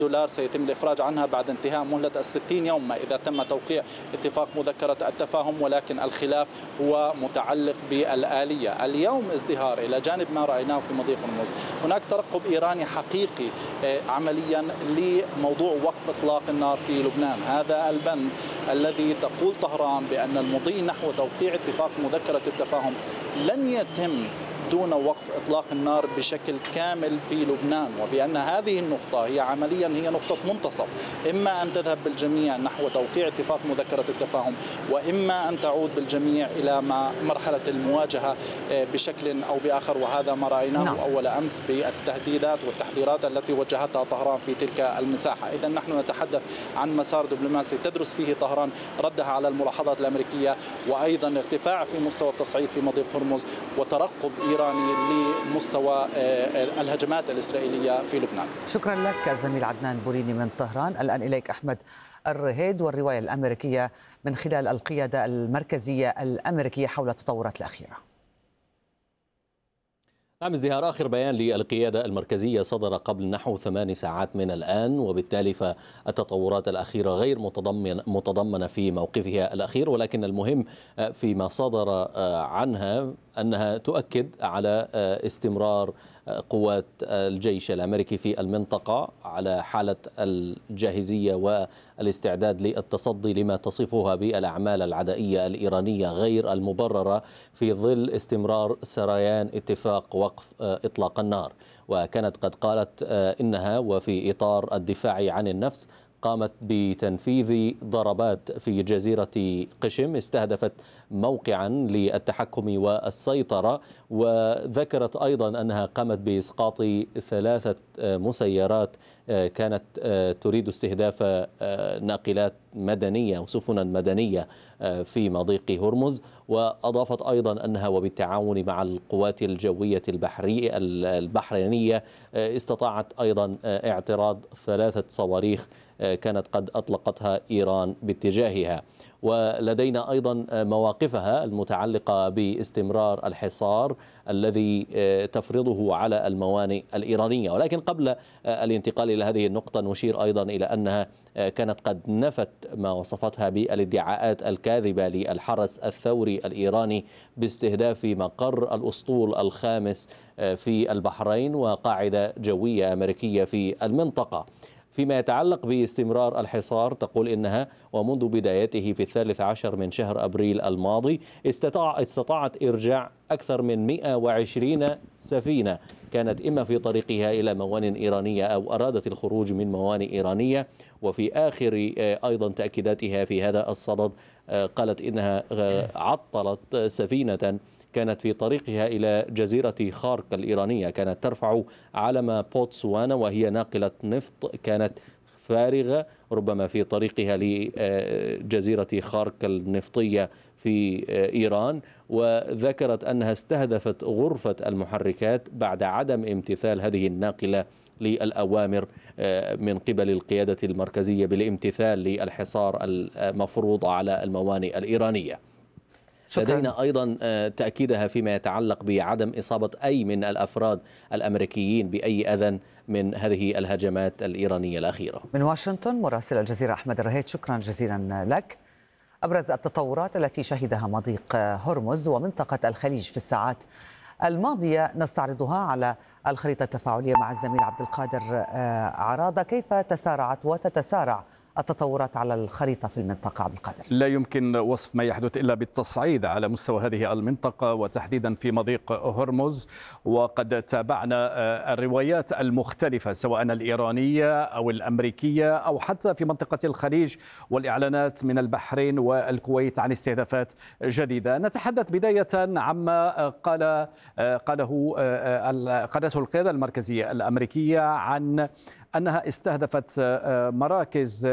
دولار سيتم الإفراج عنها بعد انتهاء مهلة 60 يوم إذا تم توقيع اتفاق مذكرة التفاهم، ولكن الخلاف هو متعلق بالآلية. اليوم ازدهار إلى جانب ما رأيناه في مضيق هرمز، هناك ترقب إيراني حقيقي عمليا لموضوع وقف إطلاق النار في لبنان. هذا البند الذي تقول طهران بأن المضي نحو توقيع اتفاق مذكرة التفاهم لن يتم دون وقف إطلاق النار بشكل كامل في لبنان، وبأن هذه النقطة هي عمليا هي نقطة منتصف، إما أن تذهب بالجميع نحو توقيع اتفاق مذكرة التفاهم، وإما أن تعود بالجميع إلى مرحلة المواجهة بشكل أو بآخر، وهذا ما رأيناه أول أمس بالتهديدات والتحذيرات التي وجهتها طهران في تلك المساحة. إذا نحن نتحدث عن مسار دبلوماسي تدرس فيه طهران ردها على الملاحظات الأمريكية، وأيضا ارتفاع في مستوى التصعيد في مضيق هرمز، وترقب إيراني لمستوى الهجمات الإسرائيلية في لبنان. شكرا لك زميل عدنان بوريني من طهران. الآن إليك أحمد الرهيد والرواية الأمريكية من خلال القيادة المركزية الأمريكية حول التطورات الأخيرة. نعم، ازدهار آخر بيان للقيادة المركزية صدر قبل نحو 8 ساعات من الآن، وبالتالي فالتطورات الأخيرة غير متضمنة في موقفها الأخير، ولكن المهم فيما صدر عنها أنها تؤكد على استمرار قوات الجيش الأمريكي في المنطقة على حالة الجاهزية والاستعداد للتصدي لما تصفها بالأعمال العدائية الإيرانية غير المبررة في ظل استمرار سريان اتفاق وقف إطلاق النار. وكانت قد قالت إنها وفي إطار الدفاع عن النفس قامت بتنفيذ ضربات في جزيرة قشم استهدفت موقعا للتحكم والسيطرة، وذكرت أيضا أنها قامت بإسقاط 3 مسيرات كانت تريد استهداف ناقلات مدنية وسفنا مدنية في مضيق هرمز. وأضافت أيضا أنها وبالتعاون مع القوات الجوية البحرينية استطاعت أيضا اعتراض 3 صواريخ كانت قد أطلقتها إيران باتجاهها. ولدينا أيضا مواقفها المتعلقة باستمرار الحصار الذي تفرضه على الموانئ الإيرانية. ولكن قبل الانتقال إلى هذه النقطة نشير أيضا إلى أنها كانت قد نفت ما وصفتها بالادعاءات الكاذبة للحرس الثوري الإيراني باستهداف مقر الأسطول الخامس في البحرين وقاعدة جوية أمريكية في المنطقة. فيما يتعلق باستمرار الحصار تقول إنها ومنذ بدايته في 13 من شهر أبريل الماضي استطاعت إرجاع أكثر من 120 سفينة كانت إما في طريقها إلى موانئ إيرانية أو أرادت الخروج من موانئ إيرانية. وفي آخر أيضا تأكيداتها في هذا الصدد قالت إنها عطلت سفينة كانت في طريقها إلى جزيرة خارك الإيرانية، كانت ترفع علم بوتسوانا وهي ناقلة نفط كانت فارغة ربما في طريقها لجزيرة خارك النفطية في إيران. وذكرت أنها استهدفت غرفة المحركات بعد عدم امتثال هذه الناقلة للأوامر من قبل القيادة المركزية بالامتثال للحصار المفروض على الموانئ الإيرانية. لدينا أيضا تأكيدها فيما يتعلق بعدم إصابة أي من الأفراد الأمريكيين بأي أذى من هذه الهجمات الإيرانية الأخيرة. من واشنطن مراسل الجزيرة أحمد الرهيد، شكرا جزيلا لك. أبرز التطورات التي شهدها مضيق هرمز ومنطقة الخليج في الساعات الماضية نستعرضها على الخريطة التفاعلية مع الزميل عبد القادر عراضة. كيف تسارعت وتتسارع التطورات على الخريطة في المنطقة عبد القادر؟ لا يمكن وصف ما يحدث إلا بالتصعيد على مستوى هذه المنطقة وتحديدا في مضيق هرمز، وقد تابعنا الروايات المختلفة سواء الإيرانية أو الأمريكية أو حتى في منطقة الخليج، والإعلانات من البحرين والكويت عن استهدافات جديدة. نتحدث بداية عما قالته القيادة المركزية الأمريكية عن أنها استهدفت مراكز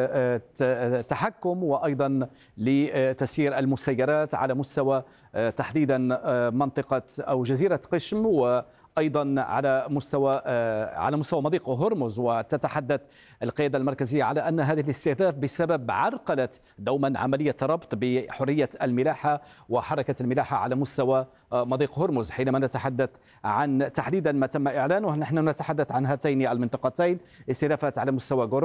تحكم وأيضا لتسيير المسيرات على مستوى تحديدا منطقة أو جزيرة قشم، وأيضا على مستوى مضيق هرمز. وتتحدث القيادة المركزية على أن هذه الاستهداف بسبب عرقلة دوما عملية ربط بحرية الملاحة وحركة الملاحة على مستوى مضيق هرمز. حينما نتحدث عن تحديدا ما تم إعلانه نحن نتحدث عن هاتين المنطقتين، استهدافات على مستوى